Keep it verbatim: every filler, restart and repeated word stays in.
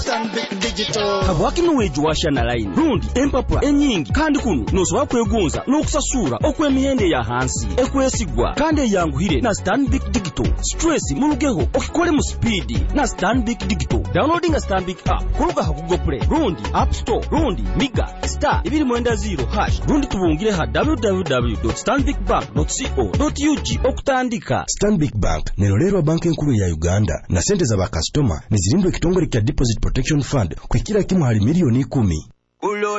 Stanbic Digital kabwaki nuweju washana line rundi empapula enyingi kandi kuno nosobola kwegonza n'okusasura okw'emihende ya hansi ekwesigwa kandi eyanguhire na Stanbic Digital stress mulugeho okikole mu speed na Stanbic Digital downloading a Stanbic app kuluga ha Google Play rundi App Store rundi Miga star ibiri mwenda zero hash rundi tubungire ha w w w dot stanbic bank dot co dot u g okutandika. Stanbic Bank nerolero banki enkulu ya Uganda na sente za bakastoma nizirindwe kitongole kya Deposit Protection Fund kwekira kimu hali milioni kumi.